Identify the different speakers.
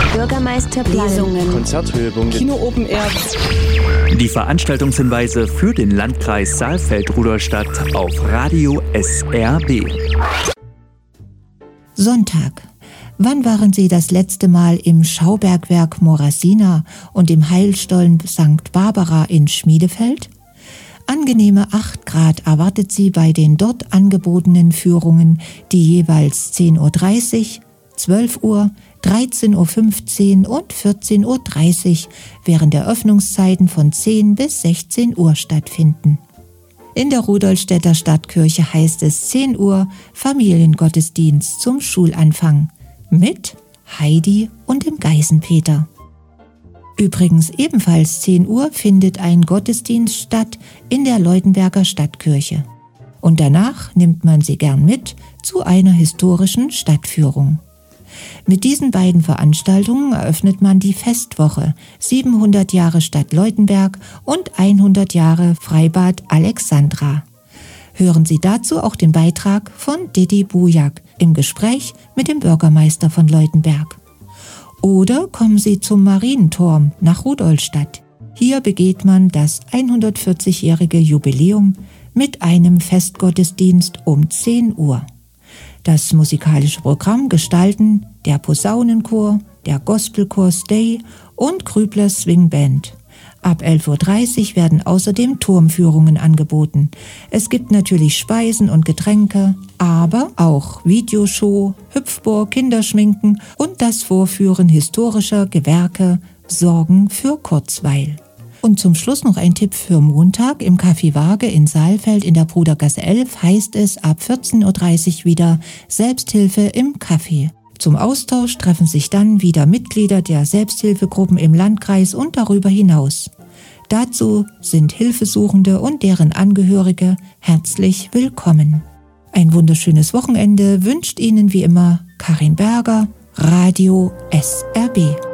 Speaker 1: Bürgermeisterplan, Lesungen,
Speaker 2: Konzerthöhepunkte,
Speaker 3: Kino Open Air.
Speaker 4: Die Veranstaltungshinweise für den Landkreis Saalfeld-Rudolstadt auf Radio SRB.
Speaker 5: Sonntag. Wann waren Sie das letzte Mal im Schaubergwerk Morasina und im Heilstollen St. Barbara in Schmiedefeld? Angenehme 8 Grad erwartet Sie bei den dort angebotenen Führungen, die jeweils 10:30 Uhr, 12 Uhr, 13:15 Uhr und 14:30 Uhr während der Öffnungszeiten von 10 bis 16 Uhr stattfinden. In der Rudolstädter Stadtkirche heißt es 10 Uhr Familiengottesdienst zum Schulanfang mit Heidi und dem Geißenpeter. Übrigens ebenfalls 10 Uhr findet ein Gottesdienst statt in der Leutenberger Stadtkirche. Und danach nimmt man sie gern mit zu einer historischen Stadtführung. Mit diesen beiden Veranstaltungen eröffnet man die Festwoche 700 Jahre Stadt Leutenberg und 100 Jahre Freibad Alexandra. Hören Sie dazu auch den Beitrag von Didi Bujak im Gespräch mit dem Bürgermeister von Leutenberg. Oder kommen Sie zum Marienturm nach Rudolstadt. Hier begeht man das 140-jährige Jubiläum mit einem Festgottesdienst um 10 Uhr. Das musikalische Programm gestalten der Posaunenchor, der Gospelchor Stay und Grüblers Swing Band. Ab 11:30 Uhr werden außerdem Turmführungen angeboten. Es gibt natürlich Speisen und Getränke, aber auch Videoshow, Hüpfburg, Kinderschminken und das Vorführen historischer Gewerke sorgen für Kurzweil. Und zum Schluss noch ein Tipp für Montag. Im Café Waage in Saalfeld in der Brudergasse 11 heißt es ab 14:30 Uhr wieder Selbsthilfe im Café. Zum Austausch treffen sich dann wieder Mitglieder der Selbsthilfegruppen im Landkreis und darüber hinaus. Dazu sind Hilfesuchende und deren Angehörige herzlich willkommen. Ein wunderschönes Wochenende wünscht Ihnen wie immer Karin Berger, Radio SRB.